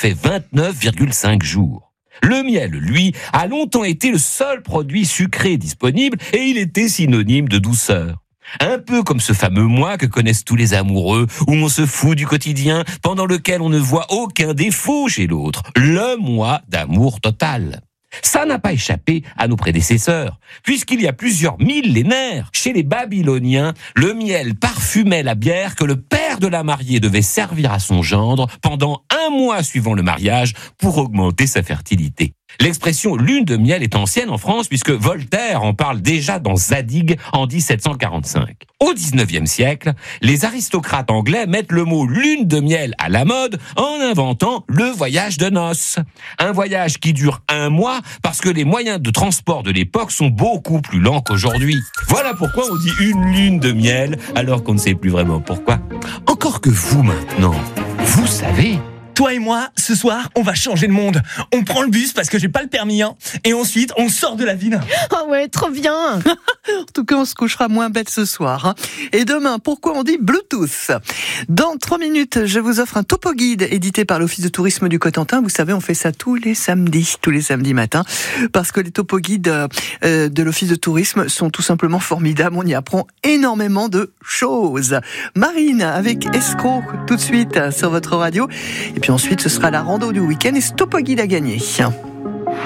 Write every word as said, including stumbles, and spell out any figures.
fait vingt-neuf virgule cinq jours. Le miel, lui, a longtemps été le seul produit sucré disponible et il était synonyme de douceur. Un peu comme ce fameux mois que connaissent tous les amoureux, où on se fout du quotidien, pendant lequel on ne voit aucun défaut chez l'autre. Le mois d'amour total. Ça n'a pas échappé à nos prédécesseurs, puisqu'il y a plusieurs millénaires, chez les Babyloniens, le miel parfumait la bière que le père de la mariée devait servir à son gendre pendant un mois suivant le mariage pour augmenter sa fertilité. L'expression lune de miel est ancienne en France puisque Voltaire en parle déjà dans Zadig en dix-sept cent quarante-cinq. Au dix-neuvième siècle, les aristocrates anglais mettent le mot lune de miel à la mode en inventant le voyage de noces. Un voyage qui dure un mois parce que les moyens de transport de l'époque sont beaucoup plus lents qu'aujourd'hui. Voilà pourquoi on dit une lune de miel alors qu'on ne sait plus vraiment pourquoi. Encore que vous maintenant, vous savez... Toi et moi, ce soir, on va changer le monde. On prend le bus parce que j'ai pas le permis, hein. Et ensuite, on sort de la ville. Oh ouais, trop bien. En tout cas, on se couchera moins bête ce soir. Hein. Et demain, pourquoi on dit Bluetooth ? Dans trois minutes, je vous offre un topo guide édité par l'Office de tourisme du Cotentin. Vous savez, on fait ça tous les samedis, tous les samedis matins, parce que les topo guides euh, de l'Office de tourisme sont tout simplement formidables. On y apprend énormément de choses. Marine avec Escroc, tout de suite sur votre radio. Et puis ensuite, ce sera la rando du week-end et ce topo guide à gagner.